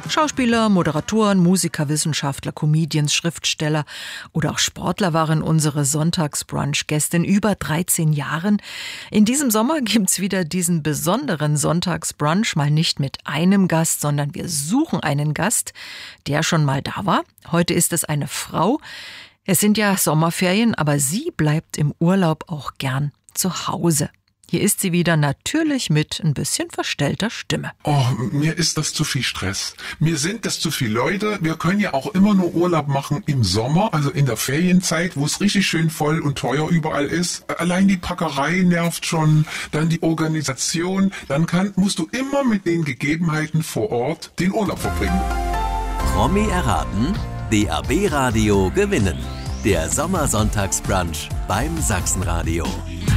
Schauspieler, Moderatoren, Musiker, Wissenschaftler, Comedians, Schriftsteller oder auch Sportler waren unsere Sonntagsbrunch-Gäste in über 13 Jahren. In diesem Sommer gibt's wieder diesen besonderen Sonntagsbrunch, mal nicht mit einem Gast, sondern wir suchen einen Gast, der schon mal da war. Heute ist es eine Frau. Es sind ja Sommerferien, aber sie bleibt im Urlaub auch gern zu Hause. Hier ist sie wieder, natürlich mit ein bisschen verstellter Stimme. Oh, mir ist das zu viel Stress. Mir sind das zu viele Leute. Wir können ja auch immer nur Urlaub machen im Sommer, also in der Ferienzeit, wo es richtig schön voll und teuer überall ist. Allein die Packerei nervt schon, dann die Organisation. Dann musst du immer mit den Gegebenheiten vor Ort den Urlaub verbringen. Promi erraten, DAB Radio gewinnen. Der Sommersonntagsbrunch beim Sachsenradio.